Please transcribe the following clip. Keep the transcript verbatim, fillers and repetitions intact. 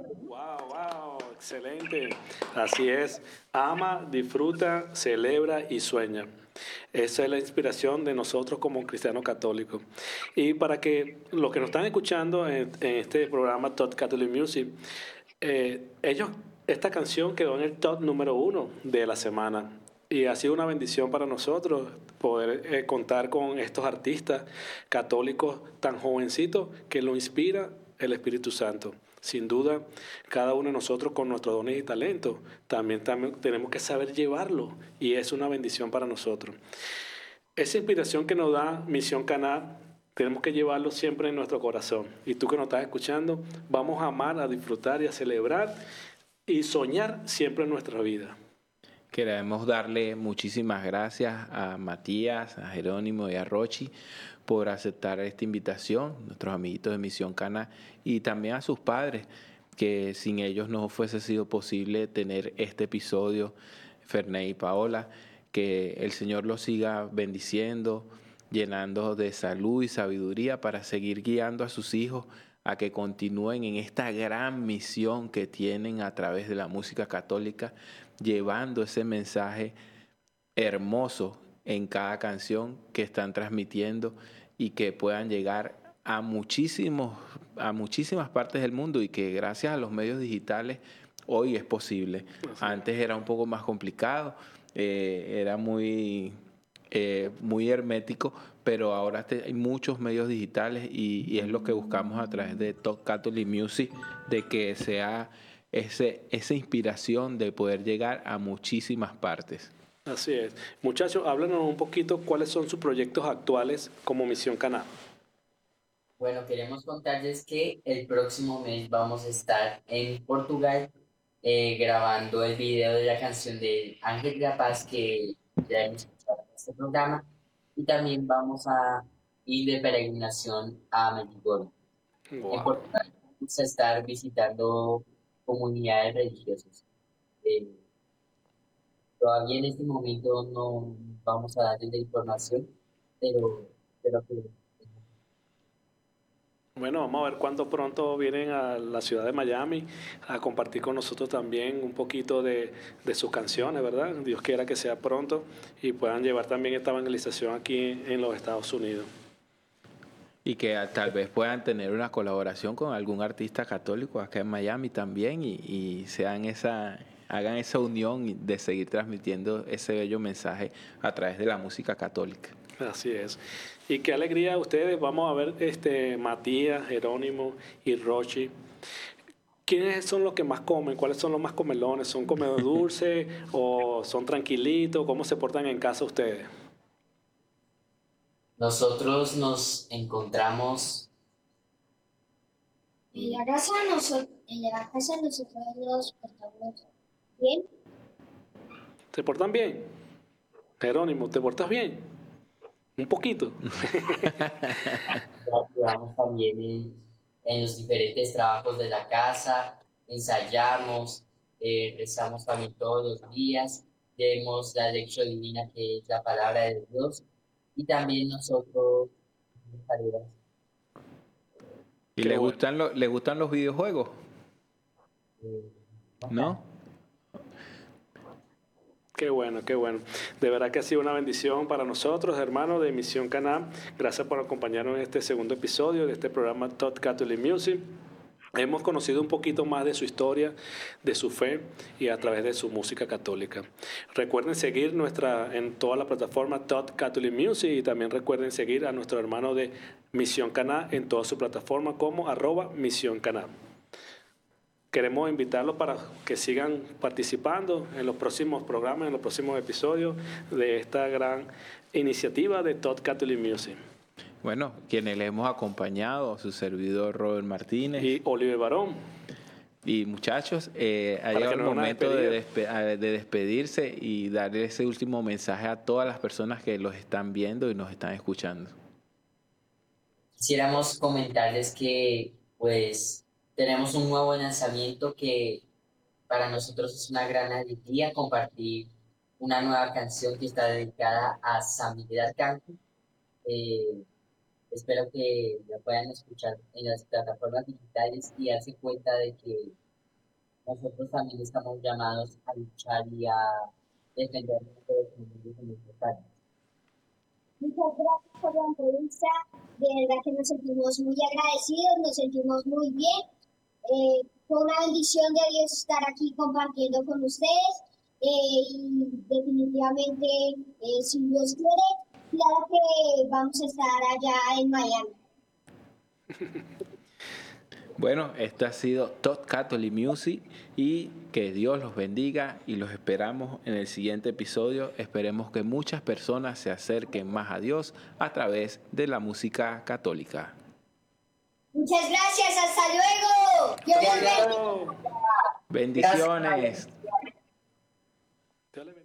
Wow, wow, excelente. Así es. Ama, disfruta, celebra y sueña. Esa es la inspiración de nosotros como cristianos católicos. Y para que los que nos están escuchando en, en este programa Top Catholic Music, eh, ellos, esta canción quedó en el top número uno de la semana. Y ha sido una bendición para nosotros poder eh, contar con estos artistas católicos tan jovencitos que lo inspira el Espíritu Santo. Sin duda, cada uno de nosotros con nuestros dones y talentos también, también tenemos que saber llevarlo y es una bendición para nosotros. Esa inspiración que nos da Misión Caná, tenemos que llevarlo siempre en nuestro corazón. Y tú que nos estás escuchando, vamos a amar, a disfrutar y a celebrar y soñar siempre en nuestra vida. Queremos darle muchísimas gracias a Matías, a Jerónimo y a Rochi por aceptar esta invitación, nuestros amiguitos de Misión Cana, y también a sus padres, que sin ellos no fuese sido posible tener este episodio, Ferney y Paola, que el Señor los siga bendiciendo, llenando de salud y sabiduría para seguir guiando a sus hijos a que continúen en esta gran misión que tienen a través de la música católica, llevando ese mensaje hermoso en cada canción que están transmitiendo y que puedan llegar a muchísimos, a muchísimas partes del mundo y que gracias a los medios digitales hoy es posible. Así es. Antes era un poco más complicado, eh, era muy, eh, muy hermético, pero ahora te- hay muchos medios digitales y, y es lo que buscamos a través de Top Catholic Music, de que sea ese, esa inspiración de poder llegar a muchísimas partes. Así es. Muchachos, háblanos un poquito cuáles son sus proyectos actuales como Misión Caná. Bueno, queremos contarles que el próximo mes vamos a estar en Portugal eh, grabando el video de la canción de Ángel de la Paz que ya hemos escuchado en este programa y también vamos a ir de peregrinación a Medjugorje. En Wow. Portugal vamos a estar visitando comunidades religiosas. Eh, Todavía en este momento no vamos a darles la información, pero espero que Bueno, vamos a ver cuándo pronto vienen a la ciudad de Miami a compartir con nosotros también un poquito de, de sus canciones, ¿verdad? Dios quiera que sea pronto y puedan llevar también esta evangelización aquí en los Estados Unidos. Y que ah, tal vez puedan tener una colaboración con algún artista católico acá en Miami también y, y sean esa, hagan esa unión de seguir transmitiendo ese bello mensaje a través de la música católica. Así es. Y qué alegría ustedes. Vamos a ver este Matías, Jerónimo y Rochi. ¿Quiénes son los que más comen? ¿Cuáles son los más comelones? ¿Son comedores dulces o son tranquilitos? ¿Cómo se portan en casa ustedes? nosotros nos encontramos. En la casa nosotros, en la casa nosotros nos portamos bien. ¿Se portan bien? Jerónimo, ¿te portas bien? Un poquito. Ayudamos también en, en los diferentes trabajos de la casa, ensayamos, eh, rezamos también todos los días, leemos la lección divina que es la palabra de Dios y también nosotros hacemos tareas. ¿Y Qué le bueno. gustan, lo- le gustan los videojuegos? eh, ¿No? Qué bueno, qué bueno. De verdad que ha sido una bendición para nosotros, hermanos de Misión Caná. Gracias por acompañarnos en este segundo episodio de este programa Top Catholic Music. Hemos conocido un poquito más de su historia, de su fe y a través de su música católica. Recuerden seguir nuestra en toda la plataforma Top Catholic Music y también recuerden seguir a nuestro hermano de Misión Caná en toda su plataforma como arroba Misión Caná. Queremos invitarlos para que sigan participando en los próximos programas, en los próximos episodios de esta gran iniciativa de Top Catholic Music. Bueno, quienes le hemos acompañado, su servidor Robert Martínez. Y Oliver Barón, Y muchachos, eh, ha para llegado que el nos den una momento de, despedida. despe- a- de despedirse y darle ese último mensaje a todas las personas que los están viendo y nos están escuchando. Quisiéramos comentarles que pues tenemos un nuevo lanzamiento que para nosotros es una gran alegría compartir una nueva canción que está dedicada a San Miguel Arcángel. Eh, Espero que la puedan escuchar en las plataformas digitales y darse cuenta de que nosotros también estamos llamados a luchar y a defender nuestros derechos en nuestro país. Muchas gracias por la entrevista. De verdad que nos sentimos muy agradecidos, nos sentimos muy bien. Eh, fue una bendición de Dios estar aquí compartiendo con ustedes. Eh, y definitivamente, eh, si Dios quiere, claro que vamos a estar allá en Miami. Bueno, esto ha sido Top Catholic Music y que Dios los bendiga y los esperamos en el siguiente episodio. Esperemos que muchas personas se acerquen más a Dios a través de la música católica. Muchas gracias, hasta luego. Dios los bendiga. Chao. Bendiciones. Dios le bendiga.